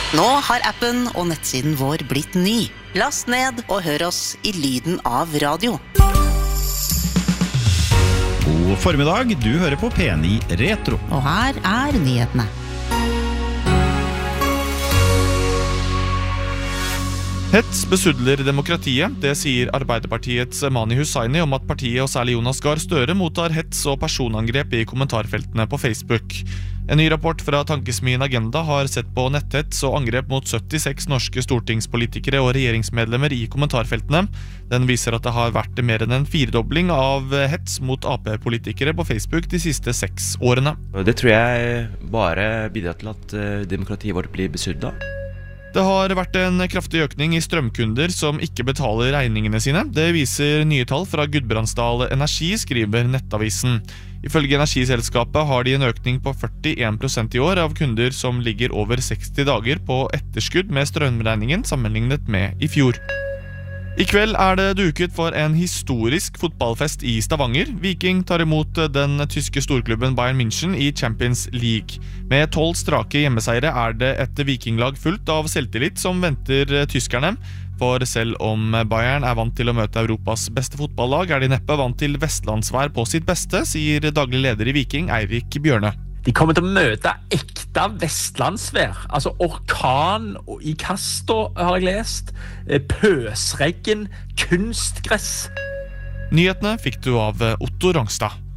Nå har appen og nettsiden vår blitt ny. Last ned og hør oss i lyden av radio. God formiddag, du hører på P9 Retro. Og her er nyhetene. Hets besudler demokratiet, det sier Arbeiderpartiets Mani Hussaini om at partiet og særlig Jonas Gahr Støre mottar hets og personangrep i kommentarfeltene på Facebook. En ny rapport fra tankesmien Agenda har sett på netthets og angrep mot 76 norske stortingspolitikere og regjeringsmedlemmer i kommentarfeltene. Den viser at det har vært mer enn en firedobling av hets mot AP-politikere på Facebook de siste 6 årene. Det tror jeg bare bidrar til at demokratiet vårt blir besudlet. Det har vært en kraftig økning i strømkunder som ikke betaler regningene sine. Det viser nye tall fra Gudbrandsdal Energi, skriver Nettavisen. Ifølge energiselskapet har de en økning på 41% i år av kunder som ligger over 60 dager på etterskudd med strømregningen sammenlignet med i fjor. I kveld er det duket for en historisk fotballfest i Stavanger. Viking tar imot den tyske storklubben Bayern München i Champions League. Med 12 strake hjemmeseiere er det et vikinglag fullt av selvtillit som venter tyskerne. For selv om Bayern er vant til å møte Europas beste fotballag, er de neppe vant til vestlandsvær på sitt beste, sier daglig leder i Viking, Eirik Bjørne. De kommer til å møte ekte vestlandsvær, altså orkan i Kasto har jeg lest, pøsregn, kunstgress. Nyhetene fikk du av Otto Rangstad.